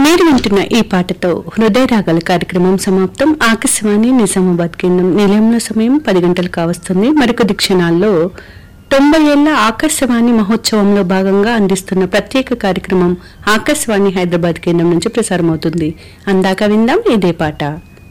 మీరు వింటున్న ఈ పాటతో హృదయ రాగాల కార్యక్రమం సమాప్తం. ఆకాశవాణి నిజామాబాద్ కేంద్రం నిలయంలో సమయం 10 గంటలు కావస్తుంది. మరికొద్ది క్షణాల్లో 90 ఏళ్ల ఆకాశవాణి మహోత్సవంలో భాగంగా అందిస్తున్న ప్రత్యేక కార్యక్రమం ఆకాశవాణి హైదరాబాద్ కేంద్రం నుంచి ప్రసారమవుతుంది. అందాక విందాం ఇదే పాట.